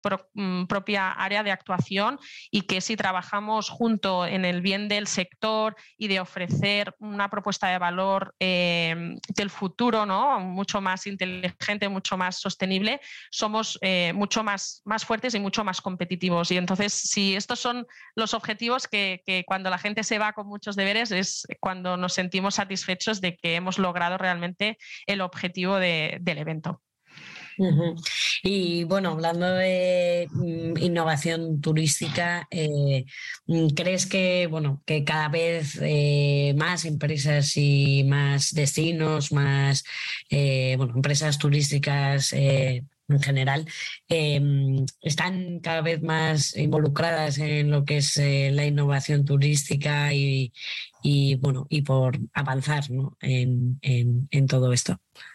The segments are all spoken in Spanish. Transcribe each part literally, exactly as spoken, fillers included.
pro, propia área de actuación y que si trabajamos junto en el bien del sector y de ofrecer una propuesta de valor eh, del futuro, ¿no? Mucho más inteligente, mucho más sostenible, somos eh, mucho más, más fuertes y mucho más competitivos. Y entonces, si estos son los objetivos que, que cuando la gente se va con muchos deberes es cuando nos sentimos satisfechos de que hemos logrado realmente el objetivo de, del evento. Uh-huh. Y bueno, hablando de mm, innovación turística, eh, ¿crees que bueno que cada vez eh, más empresas y más destinos, más eh, bueno, empresas turísticas eh, en general eh, están cada vez más involucradas en lo que es eh, la innovación turística y, y bueno y por avanzar, ¿no? en, en, en todo esto?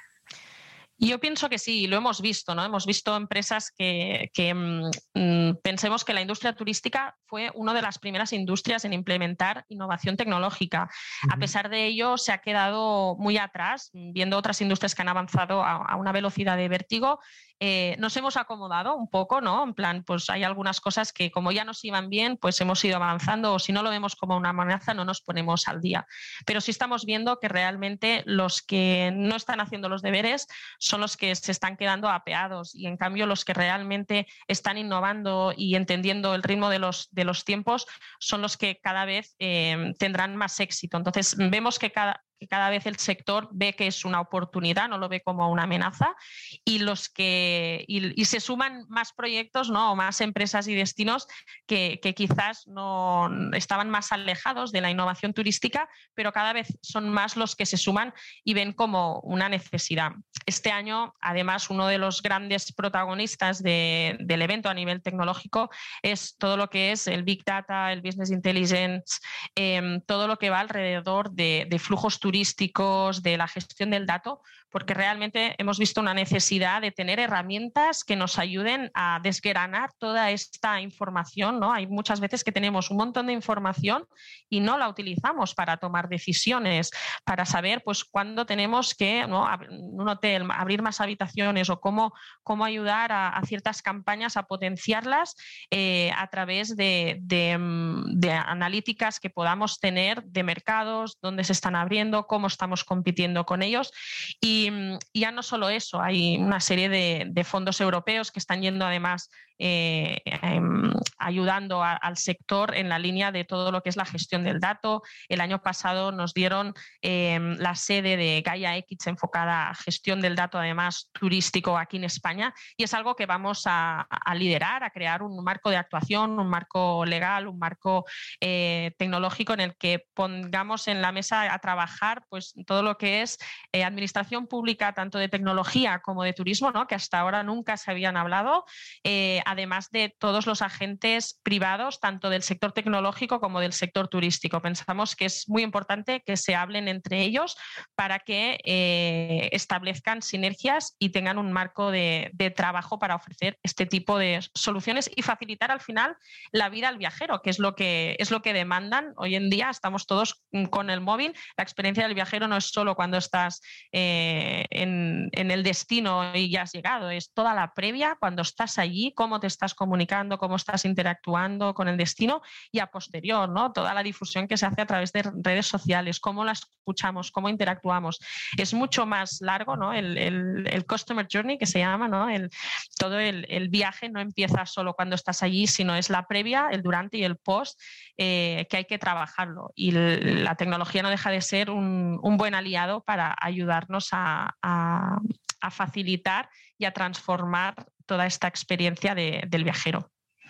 Yo pienso que sí, lo hemos visto, ¿no? Hemos visto empresas que, que mmm, pensemos que la industria turística fue una de las primeras industrias en implementar innovación tecnológica. Uh-huh. A pesar de ello, se ha quedado muy atrás, viendo otras industrias que han avanzado a, a una velocidad de vértigo. Eh, nos hemos acomodado un poco, ¿no? En plan, pues hay algunas cosas que como ya nos iban bien, pues hemos ido avanzando, o si no lo vemos como una amenaza, no nos ponemos al día. Pero sí estamos viendo que realmente los que no están haciendo los deberes son los que se están quedando apeados, y en cambio los que realmente están innovando y entendiendo el ritmo de los, de los tiempos son los que cada vez eh, tendrán más éxito. Entonces vemos que cada que cada vez el sector ve que es una oportunidad, no lo ve como una amenaza, y los que y, y se suman más proyectos, ¿no? O más empresas y destinos que, que quizás no estaban más alejados de la innovación turística, pero cada vez son más los que se suman y ven como una necesidad. Este año, además, uno de los grandes protagonistas de, del evento a nivel tecnológico es todo lo que es el Big Data, el Business Intelligence, eh, todo lo que va alrededor de, de flujos turísticos, de la gestión del dato, porque realmente hemos visto una necesidad de tener herramientas que nos ayuden a desgranar toda esta información, ¿no? Hay muchas veces que tenemos un montón de información y no la utilizamos para tomar decisiones, para saber pues cuándo tenemos que, ¿no? un hotel abrir más habitaciones o cómo, cómo ayudar a, a ciertas campañas a potenciarlas eh, a través de, de, de analíticas que podamos tener de mercados, dónde se están abriendo, cómo estamos compitiendo con ellos. Y, y ya no solo eso, hay una serie de, de fondos europeos que están yendo además eh, eh, ayudando a, al sector en la línea de todo lo que es la gestión del dato. El año pasado nos dieron eh, la sede de Gaia X enfocada a gestión del dato, además turístico, aquí en España, y es algo que vamos a, a liderar, a crear un marco de actuación, un marco legal, un marco eh, tecnológico en el que pongamos en la mesa a trabajar pues todo lo que es eh, administración pública, tanto de tecnología como de turismo, ¿no? Que hasta ahora nunca se habían hablado, eh, además de todos los agentes privados, tanto del sector tecnológico como del sector turístico. Pensamos que es muy importante que se hablen entre ellos para que eh, establezcan sinergias y tengan un marco de, de trabajo para ofrecer este tipo de soluciones y facilitar al final la vida al viajero, que es lo que, es lo que demandan. Hoy en día estamos todos con el móvil. La experiencia del viajero no es solo cuando estás eh, en, en el destino y ya has llegado, es toda la previa, cuando estás allí, cómo te estás comunicando, cómo estás interactuando con el destino, y a posterior, ¿no? Toda la difusión que se hace a través de redes sociales, cómo la escuchamos, cómo interactuamos. Es mucho más largo, ¿no? El, el, el customer journey, que se llama, ¿no? El, todo el, el viaje no empieza solo cuando estás allí, sino es la previa, el durante y el post, eh, que hay que trabajarlo. Y el, la tecnología no deja de ser un, un buen aliado para ayudarnos a, a, a facilitar y a transformar toda esta experiencia de, del viajero.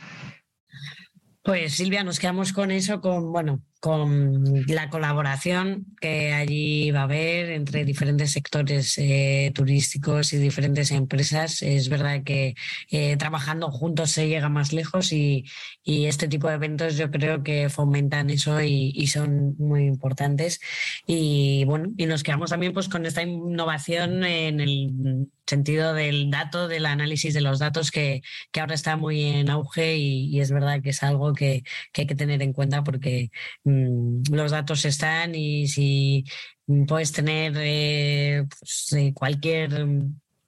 Pues Silvia, nos quedamos con eso, con bueno, con la colaboración que allí va a haber entre diferentes sectores eh, turísticos y diferentes empresas. Es verdad que eh, trabajando juntos se llega más lejos, y, y este tipo de eventos yo creo que fomentan eso y, y son muy importantes. Y bueno, y nos quedamos también pues con esta innovación en el sentido del dato, del análisis de los datos, que, que ahora está muy en auge, y, y es verdad que es algo que, que hay que tener en cuenta, porque mmm, los datos están, y si puedes tener eh, pues, cualquier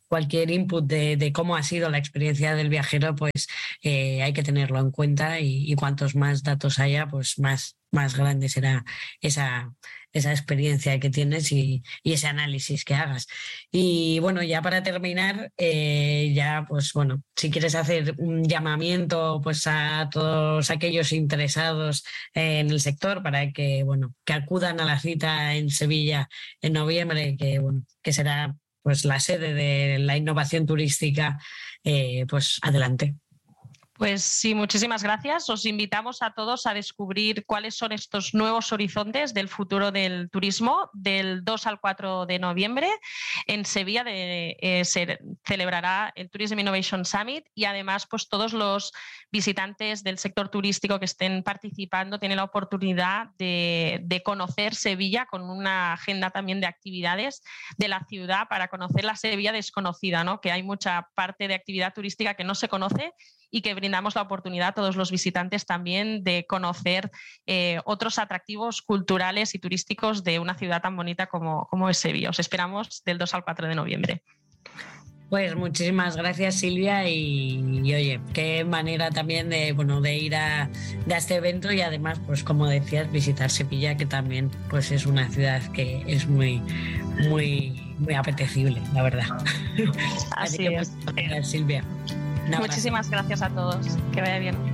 cualquier input de, de cómo ha sido la experiencia del viajero, pues eh, hay que tenerlo en cuenta y, y cuantos más datos haya, pues más, más grande será esa, esa experiencia que tienes y, y ese análisis que hagas. Y bueno, ya para terminar, eh, ya pues bueno, si quieres hacer un llamamiento pues a todos aquellos interesados en el sector para que bueno, que acudan a la cita en Sevilla en noviembre, que bueno, que será pues la sede de la innovación turística, eh, pues adelante. Pues sí, muchísimas gracias. Os invitamos a todos a descubrir cuáles son estos nuevos horizontes del futuro del turismo. Del dos al cuatro de noviembre en Sevilla de, eh, se celebrará el Tourism Innovation Summit y además pues todos los visitantes del sector turístico que estén participando tienen la oportunidad de, de conocer Sevilla con una agenda también de actividades de la ciudad para conocer la Sevilla desconocida, ¿no? Que hay mucha parte de actividad turística que no se conoce y que brindamos la oportunidad a todos los visitantes también de conocer eh, otros atractivos culturales y turísticos de una ciudad tan bonita como, como es Sevilla. Os esperamos del dos al cuatro de noviembre. Pues muchísimas gracias, Silvia, y, y oye, qué manera también de, bueno, de ir a, de a este evento y además, pues como decías, visitar Sevilla, que también pues es una ciudad que es muy, muy, muy apetecible, la verdad. Así, Así es. Gracias, Silvia. Muchísimas gracias a todos. Que vaya bien.